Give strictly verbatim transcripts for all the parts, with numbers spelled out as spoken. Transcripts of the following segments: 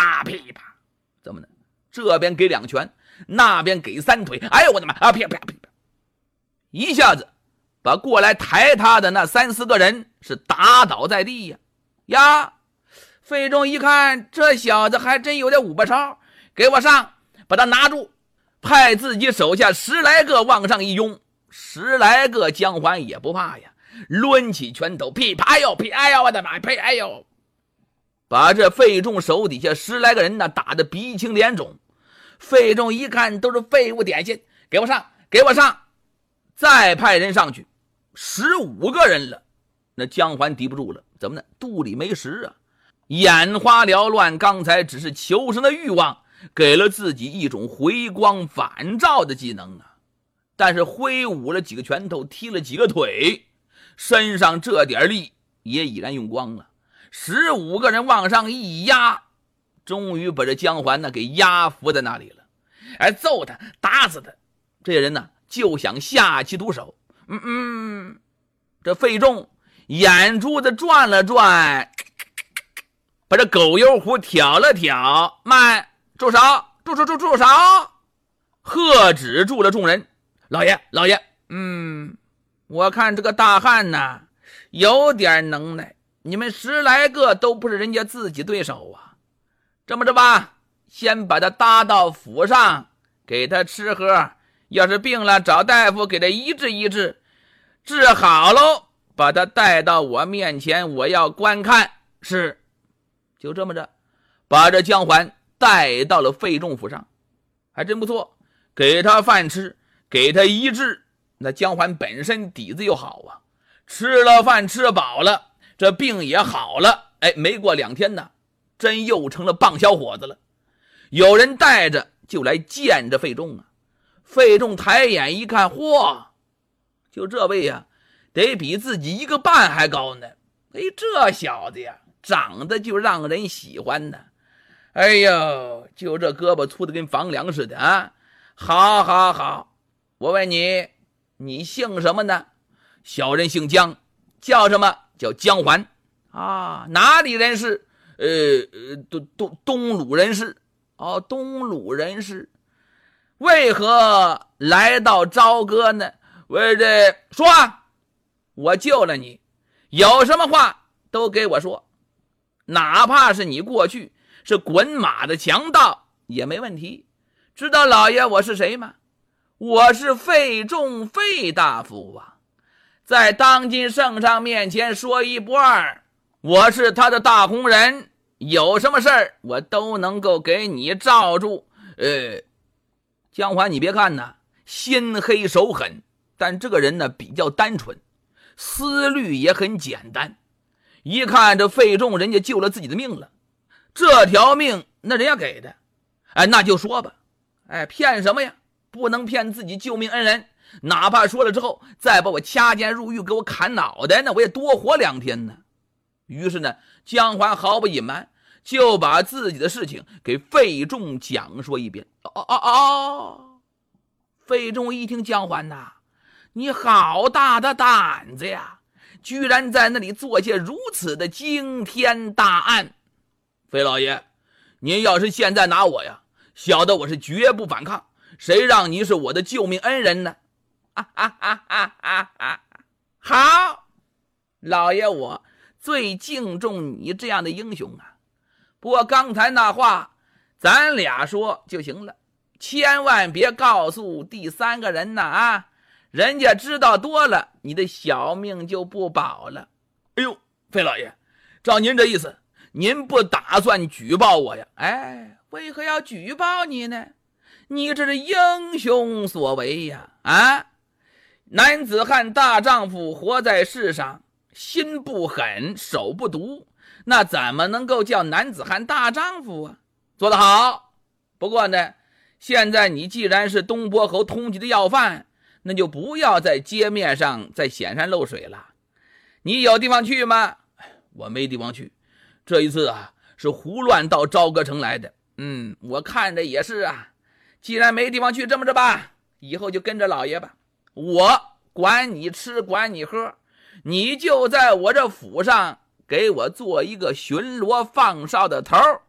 啪噼啪，怎么呢？这边给两拳，那边给三腿，哎呦我的妈啊！啪啪啪啪，一下子把过来抬他的那三四个人是打倒在地呀呀！费仲一看，这小子还真有点五八超，给我上，把他拿住，派自己手下十来个往上一拥，十来个姜环也不怕呀，抡起拳头，噼啪，哎呦噼，哎呦我的妈，呸，哎呦，把这费仲手底下十来个人呢打得鼻青脸肿。费仲一看都是废物点心，给我上，给我上，再派人上去，十五个人了，那姜环敌不住了，怎么呢？肚里没食啊，眼花缭乱，刚才只是求生的欲望给了自己一种回光返照的技能啊，但是挥舞了几个拳头，踢了几个腿，身上这点力也已然用光了。十五个人往上一压，终于把这姜环呢给压服在那里了。哎，揍他，打死他！这些人呢就想下其毒手。嗯嗯，这费仲眼珠子转了转，把这狗油壶挑了挑，慢，住手，住住住住手！喝止住了众人。老爷，老爷，嗯，我看这个大汉呐有点能耐，你们十来个都不是人家自己对手啊。这么着吧，先把他搭到府上，给他吃喝，要是病了找大夫给他医治医治，治好喽把他带到我面前，我要观看。是，就这么着把这姜环带到了费仲府上，还真不错，给他饭吃，给他医治。那姜环本身底子又好啊，吃了饭吃饱了，这病也好了。哎，没过两天呢，真又成了棒小伙子了。有人带着就来见着费仲啊。费仲抬眼一看，嚯，就这位呀，得比自己一个半还高呢。哎，这小子呀，长得就让人喜欢呢。哎呦，就这胳膊粗的跟房梁似的啊！好好好，我问你，你姓什么呢？小人姓姜，叫什么？叫姜环啊。哪里人士？呃呃，东东东鲁人士。哦，东鲁人士。为何来到朝歌呢？为这说，我救了你，有什么话都给我说，哪怕是你过去是滚马的强盗也没问题。知道老爷我是谁吗？我是费仲费大夫啊，在当今圣上面前说一不二，我是他的大红人，有什么事儿我都能够给你罩住。呃，姜环你别看呢心黑手狠，但这个人呢比较单纯，思虑也很简单。一看这费仲人家救了自己的命了，这条命那人家给的，哎，那就说吧，哎，骗什么呀？不能骗自己救命恩人，哪怕说了之后再把我掐尖入狱给我砍脑袋，那我也多活两天呢。于是呢，姜环毫不隐瞒，就把自己的事情给费仲讲说一遍。哦哦哦！费仲一听，姜环呐，你好大的胆子呀，居然在那里做些如此的惊天大案。费老爷，您要是现在拿我呀，小的我是绝不反抗，谁让你是我的救命恩人呢？啊啊啊啊啊啊！好，老爷我最敬重你这样的英雄啊。不过刚才那话咱俩说就行了，千万别告诉第三个人呐啊！人家知道多了，你的小命就不保了。哎呦，费老爷，照您这意思，您不打算举报我呀？哎，为何要举报你呢？你这是英雄所为呀！啊，男子汉大丈夫活在世上，心不狠，手不毒，那怎么能够叫男子汉大丈夫啊？做得好。不过呢，现在你既然是东伯侯通缉的要犯，那就不要在街面上再显山露水了。你有地方去吗？我没地方去，这一次啊是胡乱到朝歌城来的。嗯，我看着也是啊。既然没地方去，这么着吧，以后就跟着老爷吧，我管你吃管你喝，你就在我这府上给我做一个巡逻放哨的头，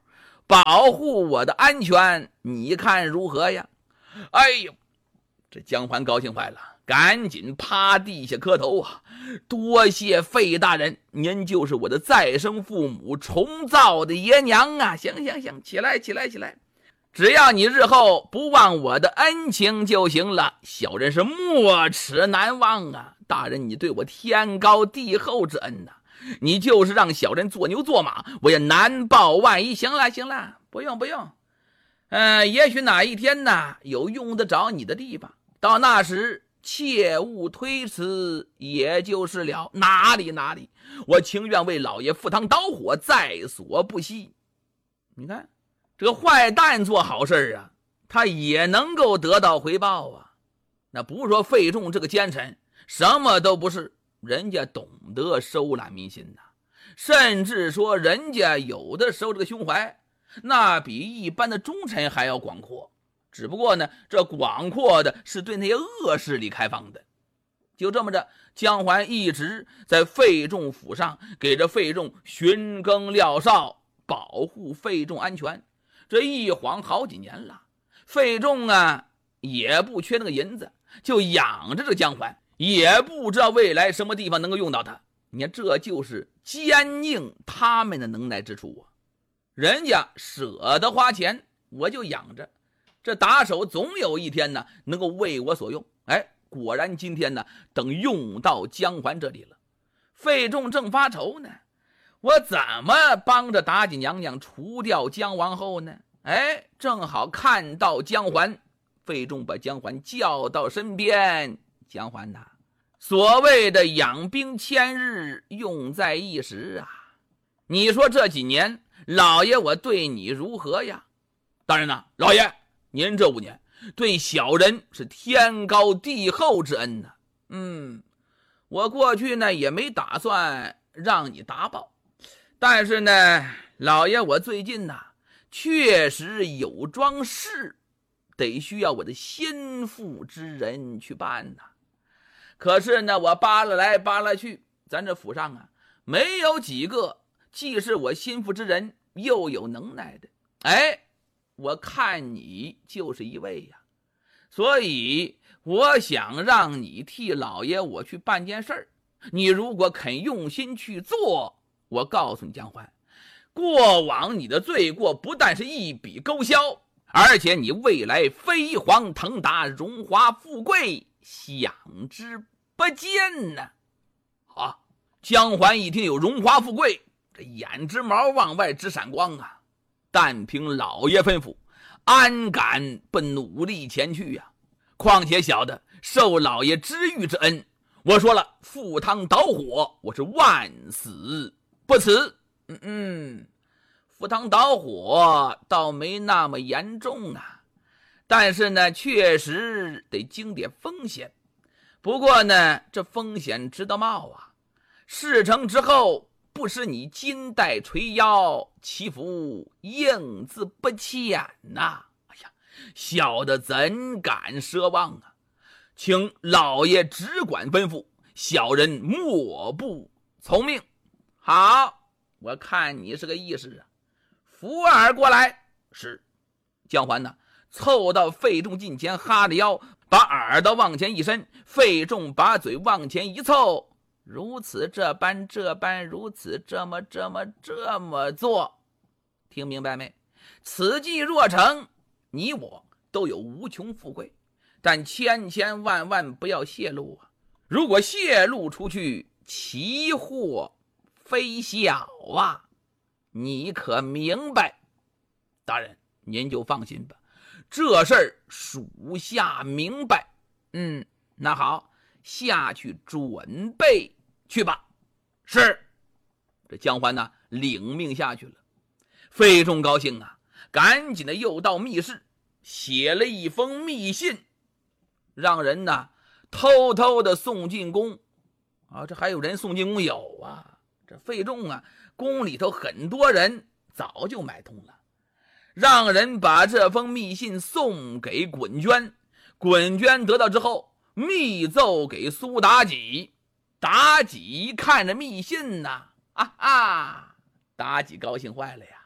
保护我的安全，你看如何呀？哎呦，这姜环高兴坏了，赶紧趴地下磕头啊！多谢费大人，您就是我的再生父母重造的爷娘啊！行行行，起来起来起来，只要你日后不忘我的恩情就行了，小人是没齿难忘啊！大人，你对我天高地厚之恩呐、啊，你就是让小人做牛做马，我也难报万一。行了行了，不用不用，呃，也许哪一天呢，有用得着你的地方，到那时切勿推辞，也就是了。哪里哪里，我情愿为老爷赴汤蹈火，在所不惜。你看这个坏蛋做好事啊，他也能够得到回报啊。那不是说费仲这个奸臣什么都不是，人家懂得收揽民心呐、啊，甚至说人家有的时候这个胸怀那比一般的忠臣还要广阔，只不过呢，这广阔的是对那些恶势力开放的。就这么着，姜环一直在费仲府上给着费仲巡更料哨，保护费仲安全。这一晃好几年了，费仲啊也不缺那个银子，就养着这姜环，也不知道未来什么地方能够用到他。你看，这就是奸佞他们的能耐之处啊！人家舍得花钱，我就养着，这打手总有一天呢能够为我所用。哎，果然今天呢，等用到姜环这里了。费仲正发愁呢，我怎么帮着妲己娘娘除掉姜王后呢？哎，正好看到姜环，费仲把姜环叫到身边。姜环呐，所谓的养兵千日，用在一时啊！你说这几年老爷我对你如何呀？当然了，老爷您这五年对小人是天高地厚之恩呢、啊。嗯，我过去呢也没打算让你答报，但是呢，老爷我最近呢确实有桩事得需要我的心腹之人去办呢。可是呢，我扒拉来扒拉去，咱这府上啊没有几个既是我心腹之人又有能耐的。哎，我看你就是一位呀，所以我想让你替老爷我去办件事儿。你如果肯用心去做，我告诉你姜环，过往你的罪过不但是一笔勾销，而且你未来飞黄腾达，荣华富贵享之不见呢。啊，姜环一听有荣华富贵，这眼直毛往外直闪光啊！但凭老爷吩咐，安敢不努力前去呀、啊？况且小的受老爷知遇之恩，我说了，赴汤蹈火，我是万死不辞。嗯嗯，赴汤蹈火倒没那么严重啊，但是呢，确实得经点风险。不过呢，这风险值得冒啊！事成之后，不使你金带垂腰，其福应自不浅呐、啊！哎呀，小的怎敢奢望啊！请老爷只管吩咐，小人莫不从命。好，我看你是个义士啊！扶耳过来。是。姜环呢，凑到费仲近前，哈着腰，把耳朵往前一伸，费仲把嘴往前一凑，如此这般这般，如此这么这么这么做。听明白没？此计若成，你我都有无穷富贵，但千千万万不要泄露啊！如果泄露出去，其祸非小啊！你可明白？大人，您就放心吧，这事儿属下明白。嗯，那好，下去准备去吧。是。这姜环呢，领命下去了。费仲高兴啊，赶紧的又到密室写了一封密信，让人呢偷偷的送进宫啊。这还有人送进宫？有啊，这费仲啊，宫里头很多人早就买通了，让人把这封密信送给滚娟。滚娟得到之后，密奏给苏妲己。妲己看着密信呐、啊，啊啊！妲己高兴坏了呀，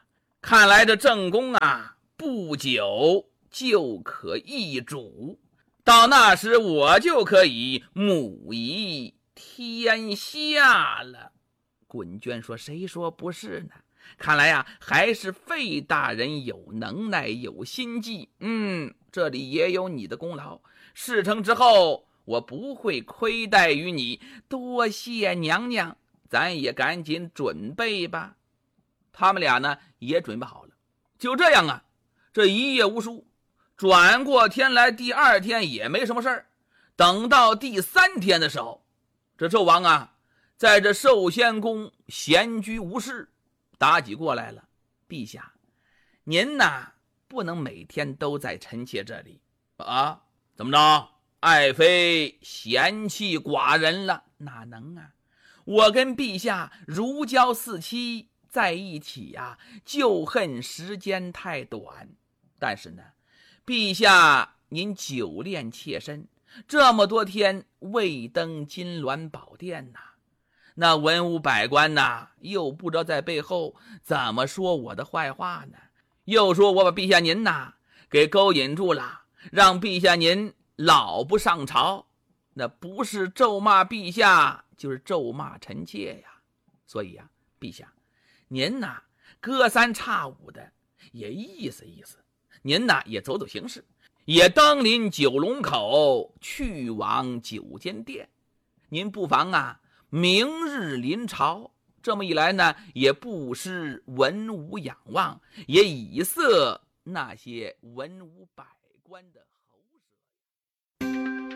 看来这正宫啊，不久就可易主，到那时我就可以母仪天下了。滚娟说：谁说不是呢？看来呀、啊，还是费大人有能耐有心计。嗯，这里也有你的功劳。事成之后，我不会亏待于你，多谢娘娘。咱也赶紧准备吧。他们俩呢也准备好了。就这样啊，这一夜无书，转过天来，第二天也没什么事儿。等到第三天的时候，这纣王啊，在这寿仙宫闲居无事。妲己过来了：陛下，您呐不能每天都在臣妾这里啊？怎么着？爱妃嫌弃寡人了？哪能啊！我跟陛下如胶似漆在一起呀、啊，就恨时间太短。但是呢，陛下您久恋妾身，这么多天未登金銮宝殿呐、啊，那文武百官呐、啊，又不知道在背后怎么说我的坏话呢？又说我把陛下您呐、啊、给勾引住了，让陛下您老不上朝，那不是咒骂陛下，就是咒骂臣妾呀。所以呀、啊，陛下您呐隔三差五的也意思意思，您呐也走走形势，也登临九龙口，去往九间殿。您不妨啊明日临朝，这么一来呢，也不失文武仰望，也以色那些文武百官的喉舌。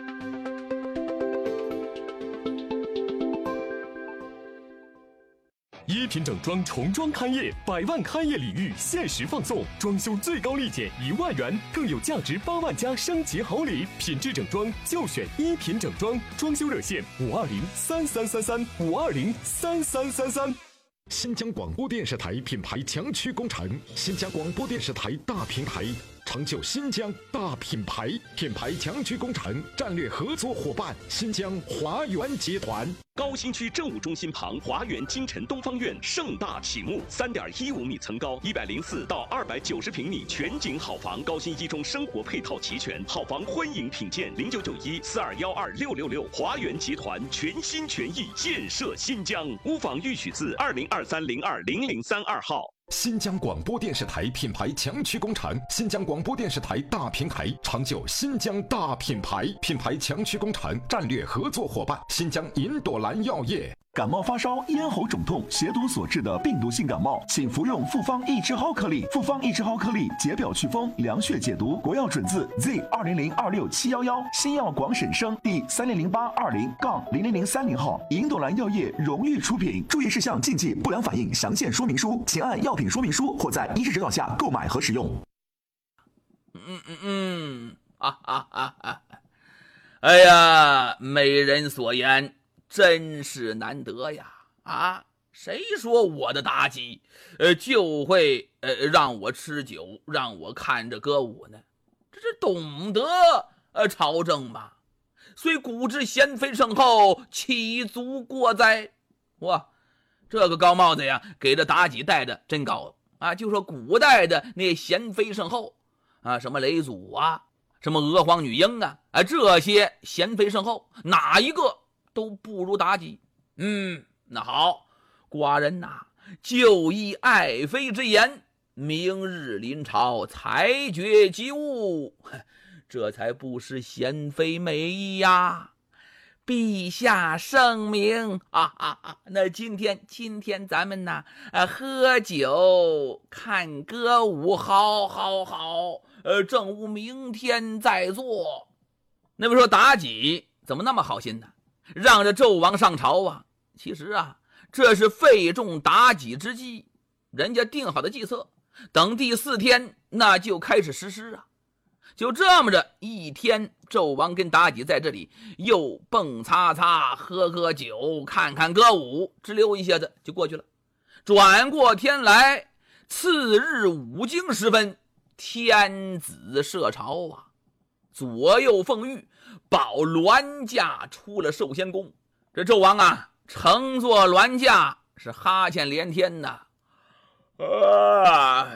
一品整装重装开业，百万开业礼遇限时放送，装修最高立减一万元，更有价值八万加升级好礼。品质整装就选一品整装，装修热线五二零三三三三五二零三三三三。 新疆广播电视台品牌强驱工程，新疆广播电视台大平台，成就新疆大品牌。品牌强驱工程战略合作伙伴新疆华源集团。 高新区政务中心旁华源金城东方院盛大启幕，三点一五米层高，一百零四到二百九十平米全景好房，高新一中生活配套齐全，好房欢迎品鉴。零九九一四二幺二六六六，华源集团全心全意建设新疆。屋房预取自二零二三零二零零三二号。 新疆广播电视台品牌强驱工程，新疆广播电视台大平台，成就新疆大品牌。品牌强驱工程战略合作伙伴新疆银朵兰药业。 感冒发烧、咽喉肿痛、血毒所致的病毒性感冒，请服用复方益智蒿颗粒。复方益智蒿颗粒解表祛风、凉血解毒，国药准字 Z 二零零二六七幺幺，新药广审生第三零零八二零杠零零零三零号，银朵兰药业荣誉出品。注意事项、禁忌、不良反应详见说明书，请按药品说明书或在医师指导下购买和使用。 嗯嗯嗯，啊啊啊啊！哎呀，美人所言真是难得呀！啊，谁说我的妲己，呃，就会呃让我吃酒，让我看着歌舞呢？这是懂得呃朝政嘛？虽古之贤妃圣后，岂足过哉？哇，这个高帽子呀，给这妲己戴的真高啊！就说古代的那贤妃圣后啊，什么雷祖啊，什么娥皇女英啊，啊，这些贤妃圣后，哪一个都不如妲己。嗯，那好，寡人呐、啊、就依爱妃之言，明日临朝裁决及物，这才不失贤妃美意呀。陛下圣明啊啊啊！那今天今天咱们呢，呃，喝酒看歌舞，好好好，呃，政务明天再做。那么说妲己怎么那么好心呢？让这纣王上朝啊？其实啊，这是费仲妲己之计，人家定好的计策，等第四天那就开始实施啊。就这么着一天，纣王跟妲己在这里又蹦擦擦，喝喝酒，看看歌舞，直溜一下子就过去了。转过天来，次日五更时分，天子设朝啊，左右奉御，保銮驾出了寿仙宫。这纣王啊，乘坐銮驾是哈欠连天呐。 啊，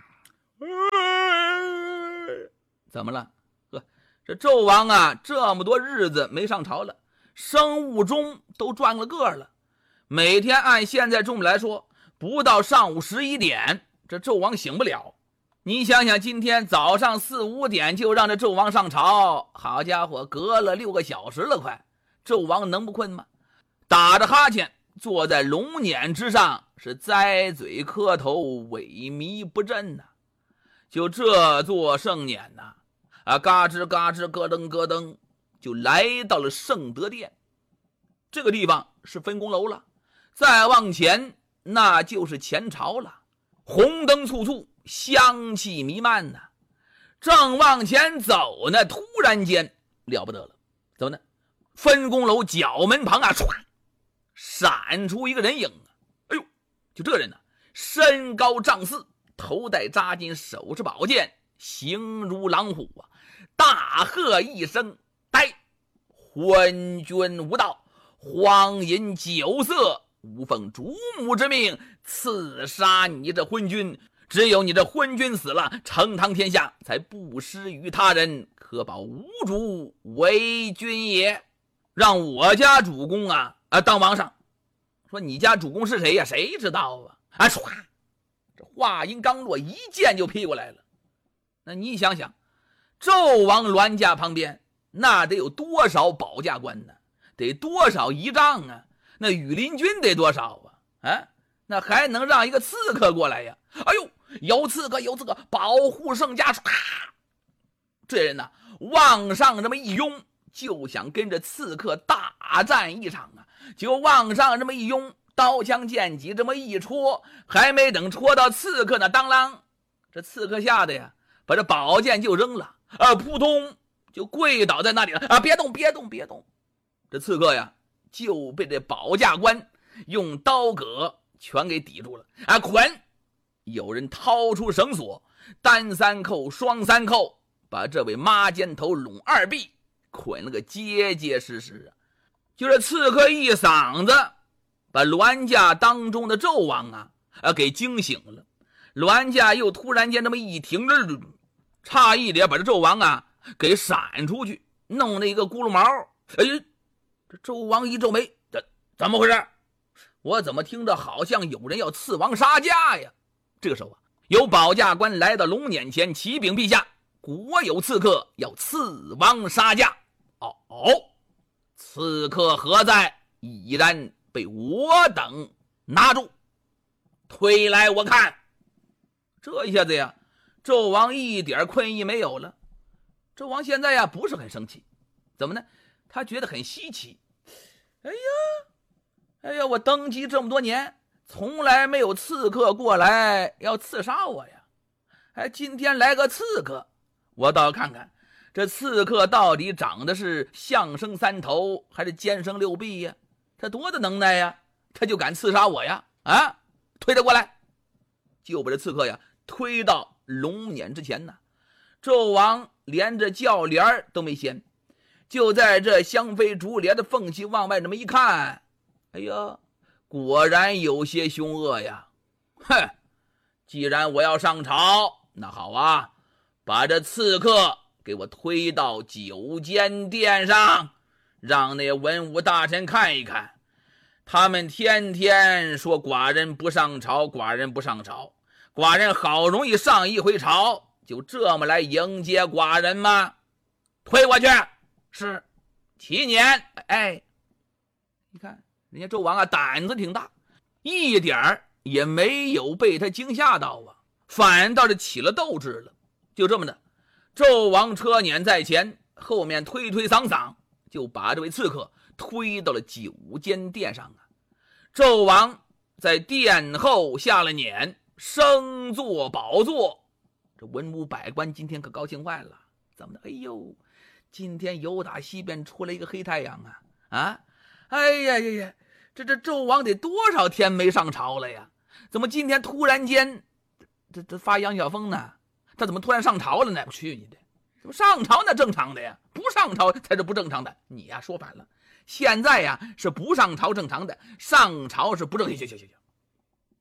怎么了？呵，这纣王啊，这么多日子没上朝了，生物钟都转了个了。每天按现在钟来说，不到上午十一点，这纣王醒不了。你想想，今天早上四五点就让这纣王上朝，好家伙，隔了六个小时了快，纣王能不困吗？打着哈欠坐在龙辇之上，是栽嘴磕头，萎靡不振呐、啊。就这座圣辇呐、啊，啊，嘎吱嘎吱，咯噔咯噔，就来到了圣德殿。这个地方是分宫楼了，再往前那就是前朝了，红灯簇簇，香气弥漫呐、啊。正往前走呢，突然间了不得了，怎么呢？分宫楼角门旁啊，唰，闪出一个人影啊！哎呦，就这人呢、啊，身高丈四，头戴扎金，手持宝剑，形如狼虎啊！大喝一声：“呆！昏君无道，荒淫酒色，吾奉主母之命刺杀你这昏君！只有你这昏君死了，承唐天下，才不失于他人，可保吾主为君也。”让我家主公啊啊当王上。说你家主公是谁呀？谁知道啊？啊，唰！这话音刚落，一剑就劈过来了。那你想想，纣王銮驾旁边那得有多少保驾官呢？得多少仪仗啊？那羽林军得多少啊？啊，那还能让一个刺客过来呀？哎呦，有刺客，有刺客，保护圣驾！唰！这人呢，往上这么一拥，就想跟着刺客大战一场啊！就往上这么一拥，刀枪剑戟这么一戳，还没等戳到刺客呢，当啷，这刺客吓得呀，把这宝剑就扔了，啊，扑通就跪倒在那里了啊！别动，别动，别动！这刺客呀，就被这保驾官用刀戈全给抵住了啊！捆！有人掏出绳索，单三扣，双三扣，把这位抹肩头拢二臂捆了个结结实实啊！就这刺客一嗓子，把銮驾当中的纣王啊啊给惊醒了。銮驾又突然间这么一停，差一点把这纣王啊给闪出去，弄了一个咕噜毛。哎，这纣王一皱眉，这怎么回事？我怎么听着好像有人要刺王杀驾呀？这个时候啊，有保驾官来到龙辇前，启禀陛下，国有刺客要刺王杀驾。哦哦，刺客何在？已然被我等拿住，推来我看。这一下子呀，纣王一点困意没有了。纣王现在呀不是很生气，怎么呢？他觉得很稀奇。哎呀，哎呀，我登基这么多年，从来没有刺客过来要刺杀我呀。哎，今天来个刺客，我倒要看看这刺客到底长得是象生三头还是尖生六臂呀？他多大能耐呀？他就敢刺杀我呀？啊，推他过来，就把这刺客呀推到龙辇之前呢。纣王连着叫帘都没掀，就在这香妃竹帘的缝隙往外这么一看，哎呀，果然有些凶恶呀。哼，既然我要上朝，那好啊，把这刺客给我推到九间殿上，让那文武大臣看一看。他们天天说寡人不上朝，寡人不上朝，寡人好容易上一回朝，就这么来迎接寡人吗？推我去。是，七年。哎，你看人家纣王啊，胆子挺大，一点也没有被他惊吓到啊，反倒是起了斗志了。就这么的，纣王车辇在前，后面推推搡搡，就把这位刺客推到了九间殿上啊。纣王在殿后下了辇，升坐宝座。这文武百官今天可高兴坏了，怎么的？哎呦，今天有打西边出来一个黑太阳啊！啊，哎呀呀呀，这这纣王得多少天没上朝了呀？怎么今天突然间这这发杨晓峰呢？他怎么突然上朝了呢？我去你的！怎么上朝那正常的呀？不上朝才是不正常的。你呀说反了，现在呀是不上朝正常的，上朝是不正。行行行行，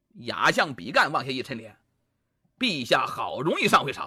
亚相比干往下一沉脸：“陛下好容易上回朝，